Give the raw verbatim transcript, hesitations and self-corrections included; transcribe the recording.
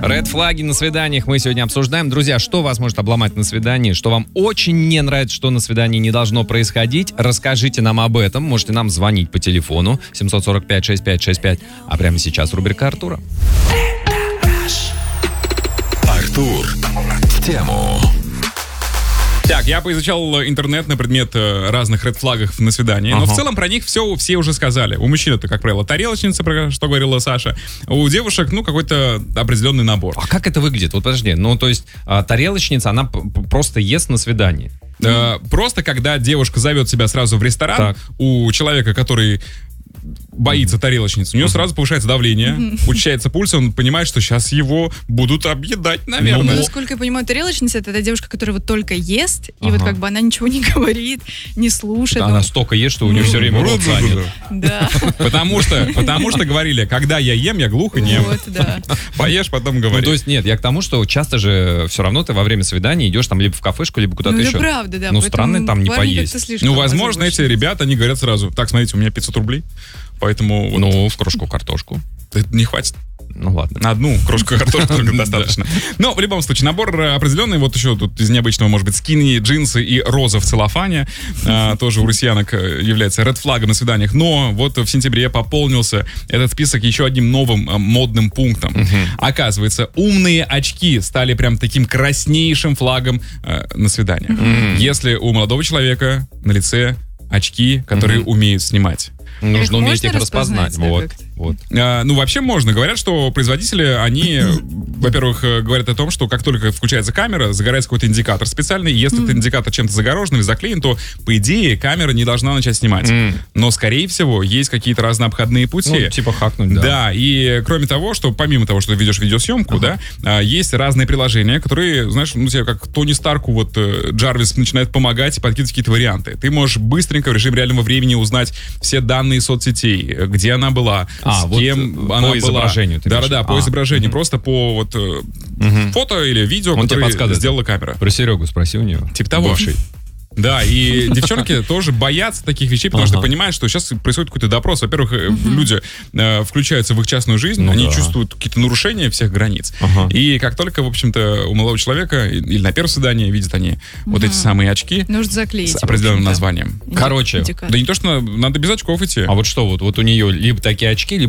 Ред флаги на свиданиях мы сегодня обсуждаем. Друзья, что вас может обломать на свидании? Что вам очень не нравится, что на свидании не должно происходить? Расскажите нам об этом. Можете нам звонить по телефону семь сорок пять шестьдесят пять шестьдесят пять. А прямо сейчас рубрика Артура. Артур в тему. Так, я поизучал интернет на предмет разных редфлагов на свидании, но Ага. в целом про них все, все уже сказали. У мужчин это, как правило, тарелочница, про что говорила Саша. У девушек, ну, какой-то определенный набор. А как это выглядит? Вот подожди, ну то есть а, тарелочница, она п- п- просто ест на свидании. Э, Просто когда девушка зовет себя сразу в ресторан, Так. у человека, который боится тарелочницы, у него сразу повышается давление, учащается пульс, он понимает, что сейчас его будут объедать, наверное. Ну, насколько я понимаю, тарелочница — это та девушка, которая вот только ест, и Ага. вот как бы она ничего не говорит, не слушает. Она Ну, столько ест, что у нее все время рот занят. Да, Потому что, потому что говорили, когда я ем, я глух и нем. вот, да. Поешь, потом Ну, говори. то есть, нет, я к тому, что часто же все равно ты во время свидания идешь там либо в кафешку, либо куда-то Ну, еще. это правда, да. Ну, поэтому странно там не парни поесть. как-то слишком Ну, возможно, эти озабочены. ребята, они говорят сразу: так, смотрите, у меня пятьсот рублей, поэтому вот, Ну, в кружку картошку. это не хватит. Ну, ладно. На одну кружку картошки только Да. достаточно. Но в любом случае, набор определенный. Вот еще тут из необычного может быть скини, джинсы и роза в целлофане. А, тоже у россиянок э, является редфлагом на свиданиях. Но вот в сентябре пополнился этот список еще одним новым э, модным пунктом. Оказывается, умные очки стали прям таким краснейшим флагом э, на свиданиях. Если у молодого человека на лице очки, которые умеют снимать. Нужно Их уметь можно их распознать. распознать, да, Вот, как-то? вот. А, ну, вообще можно. Говорят, что производители, они, во-первых, э, говорят о том, что как только включается камера, загорается какой-то индикатор специальный. И если этот индикатор чем-то загорожен или заклеен, то, по идее, камера не должна начать снимать. М. Но, скорее всего, есть какие-то разные обходные пути. Ну, типа хакнуть, да. Да, и кроме того, что помимо того, что ты ведешь видеосъемку, да, а, есть разные приложения, которые, знаешь, ну, тебе как Тони Старку, вот э, Джарвис начинает помогать и подкидывать какие-то варианты. Ты можешь быстренько в режиме реального времени узнать все данные соцсетей, э, где она была, А, с вот, кем э, по она была. изображению ты имеешь в Да-да-да, виду? по А, изображению. мгм. Просто по вот э, Мгм. фото или видео, Он тебе которое подсказывает. сделала камера. Про Серегу спроси у нее. Типа того. Бывший. Да, и девчонки тоже боятся таких вещей, потому что Ага. понимают, что сейчас происходит какой-то допрос. Во-первых, э, люди э, включаются в их частную жизнь, Ну они да. чувствуют какие-то нарушения всех границ. Ага. И как только, в общем-то, у молодого человека и- или на первом свидании видят они вот эти самые очки Нужно заклеить. с определенным в общем-то. названием. Инди- Короче, индикатор. Да не то, что надо, надо без очков идти. А вот что, вот, вот у нее либо такие очки, либо